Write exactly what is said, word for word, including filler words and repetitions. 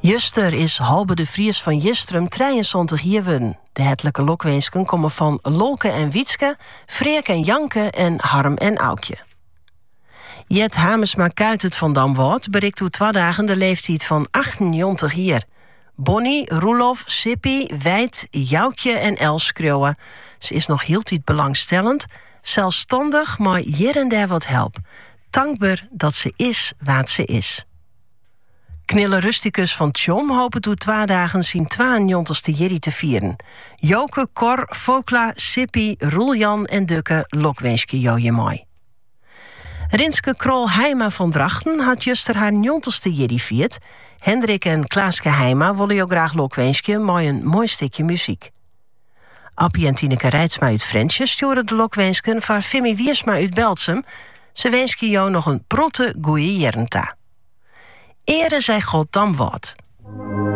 Juster is Halbe de Vries van Jistrum drieënzontig jaar worden. De hetelijke lokweensken komen van Lolke en Wietske, Freek en Janke en Harm en Aukje. Jet Hamersma Kuitert van Damwoord bericht hoe twee dagen de leeftijd van achtentwintig jaar. Bonnie, Roelof, Sippy, Wijt, Joukje en Els schreeuwen. Ze is nog heel tijd belangstellend, zelfstandig, maar hier en daar wat help. Dankbaar dat ze is wat ze is. Knille Rusticus van Tjom hopen toe twee dagen zijn tweeënjontigste jerry te vieren. Joke, Cor, Fokla, Sippy, Roeljan en Dukke lokwenske joje mooi. Rinske Krol Heima van Drachten had juster haar jontigste jerry viert. Hendrik en Klaaske Heima willen je ook graag lokwenske mooi een mooi stukje muziek. Appie en Tineke Rijtsma uit Frensje sturen de lokwensken van Fimmy Wiersma uit Belsum. Ze wensen jou nog een protte goeie jerenta. Ere zij God dan wat.